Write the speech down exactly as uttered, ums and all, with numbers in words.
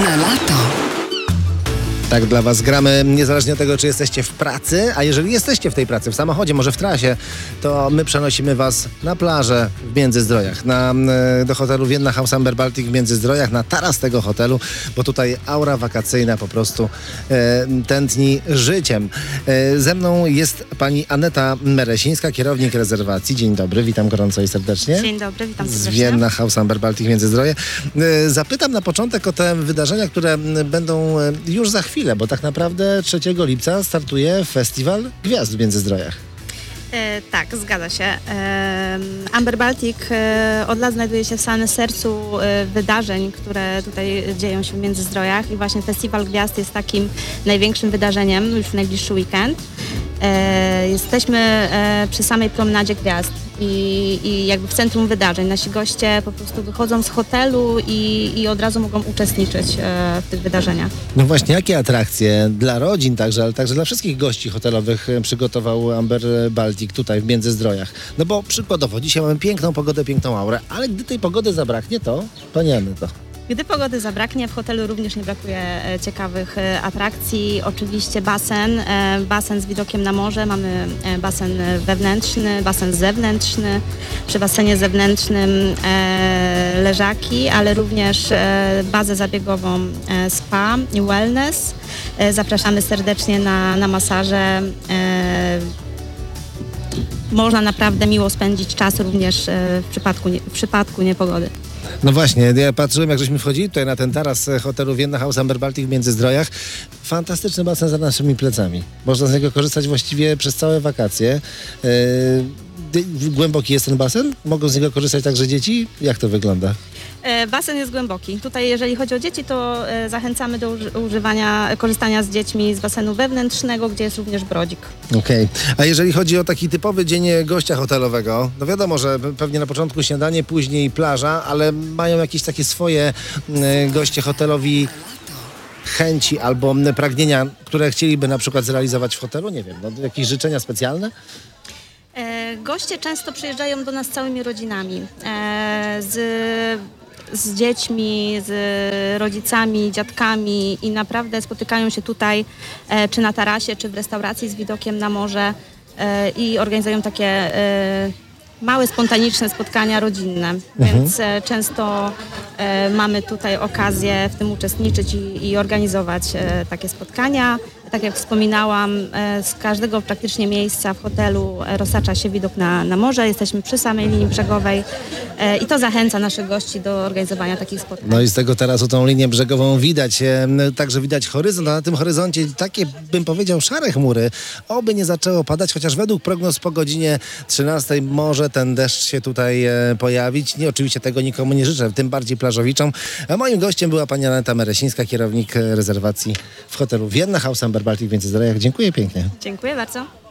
Na lato. Tak dla was gramy, niezależnie od tego, czy jesteście w pracy, a jeżeli jesteście w tej pracy, w samochodzie, może w trasie, to my przenosimy was na plażę w Międzyzdrojach, na, do hotelu Vienna House Amber Baltic w Międzyzdrojach, na taras tego hotelu, bo tutaj aura wakacyjna po prostu e, tętni życiem. E, ze mną jest pani Aneta Meresińska, kierownik rezerwacji. Dzień dobry, witam gorąco i serdecznie. Dzień dobry, witam serdecznie. Z Vienna House Amber Baltic Międzyzdroje. E, zapytam na początek o te wydarzenia, które będą już za chwilę. Chwilę, bo tak naprawdę trzeciego lipca startuje Festiwal Gwiazd w Międzyzdrojach. E, tak, zgadza się. E, Amber Baltic e, od lat znajduje się w samym sercu e, wydarzeń, które tutaj dzieją się w Międzyzdrojach i właśnie Festiwal Gwiazd jest takim największym wydarzeniem już w najbliższy weekend. E, jesteśmy e, przy samej promenadzie Gwiazd i, i jakby w centrum wydarzeń. Nasi goście po prostu wychodzą z hotelu i, i od razu mogą uczestniczyć e, w tych wydarzeniach. No właśnie, jakie atrakcje dla rodzin także, ale także dla wszystkich gości hotelowych przygotował Amber Baltic tutaj w Międzyzdrojach? No bo przykładowo, dzisiaj mamy piękną pogodę, piękną aurę, ale gdy tej pogody zabraknie, to pani Aneto. Gdy pogody zabraknie, w hotelu również nie brakuje e, ciekawych e, atrakcji. Oczywiście basen, e, basen z widokiem na morze. Mamy e, basen wewnętrzny, basen zewnętrzny. Przy basenie zewnętrznym e, leżaki, ale również e, bazę zabiegową e, spa i wellness. E, zapraszamy serdecznie na, na masaże. E, można naprawdę miło spędzić czas również e, w przypadku, nie, w przypadku niepogody. No właśnie, ja patrzyłem, jak żeśmy wchodzili tutaj na ten taras hotelu Vienna House Amber Baltic w Międzyzdrojach. Fantastyczny basen za naszymi plecami. Można z niego korzystać właściwie przez całe wakacje. Yy, głęboki jest ten basen? Mogą z niego korzystać także dzieci? Jak to wygląda? E, basen jest głęboki. Tutaj jeżeli chodzi o dzieci, to e, zachęcamy do uży- używania, korzystania z dziećmi z basenu wewnętrznego, gdzie jest również brodzik. Okej. Okay. A jeżeli chodzi o taki typowy dzień gościa hotelowego, no wiadomo, że pewnie na początku śniadanie, później plaża, ale mają jakieś takie swoje y, goście hotelowi chęci albo pragnienia, które chcieliby na przykład zrealizować w hotelu? Nie wiem, no, jakieś życzenia specjalne? E, goście często przyjeżdżają do nas całymi rodzinami. E, z z dziećmi, z rodzicami, dziadkami i naprawdę spotykają się tutaj e, czy na tarasie, czy w restauracji z widokiem na morze e, i organizują takie e, małe, spontaniczne spotkania rodzinne, mhm. więc e, często e, mamy tutaj okazję w tym uczestniczyć i, i organizować e, takie spotkania. Tak jak wspominałam, e, z każdego praktycznie miejsca w hotelu e, roztacza się widok na, na morze. Jesteśmy przy samej linii brzegowej e, i to zachęca naszych gości do organizowania takich spotkań. No i z tego tarasu tą linię brzegową widać, e, także widać horyzont, a na tym horyzoncie takie, bym powiedział, szare chmury. Oby nie zaczęło padać, chociaż według prognoz po godzinie trzynastej może ten deszcz się tutaj e, pojawić. Nie, oczywiście tego nikomu nie życzę, tym bardziej plażowiczom. A moim gościem była pani Aneta Meresińska, kierownik rezerwacji w hotelu Vienna House Amber Baltic w Międzyzdrojach. Dziękuję pięknie. Dziękuję bardzo.